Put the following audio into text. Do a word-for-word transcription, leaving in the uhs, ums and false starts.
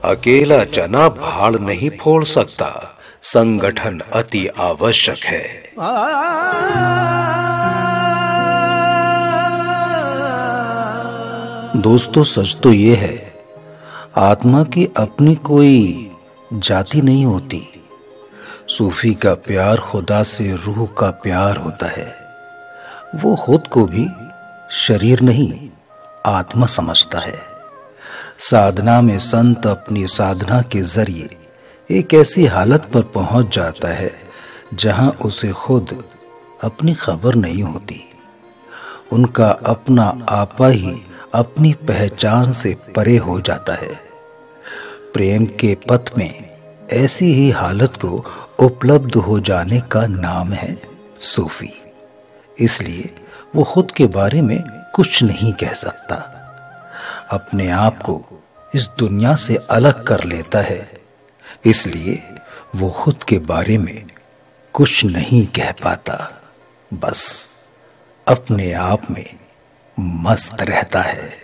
अकेला चना भाड़ नहीं फोड़ सकता, संगठन अति आवश्यक है। दोस्तों, सच तो ये है, आत्मा की अपनी कोई जाति नहीं होती। सूफी का प्यार खुदा से रूह का प्यार होता है। वो खुद को भी शरीर नहीं आत्मा समझता है। साधना में संत अपनी साधना के जरिए एक ऐसी हालत पर पहुंच जाता है जहां उसे खुद अपनी खबर नहीं होती। उनका अपना आपा ही अपनी पहचान से परे हो जाता है। प्रेम के पथ में ऐसी ही हालत को उपलब्ध हो जाने का नाम है सूफी। इसलिए वो खुद के बारे में कुछ नहीं कह सकता। अपने आप को इस दुनिया से अलग कर लेता है, इसलिए वो खुद के बारे में कुछ नहीं कह पाता। बस अपने आप में मस्त रहता है।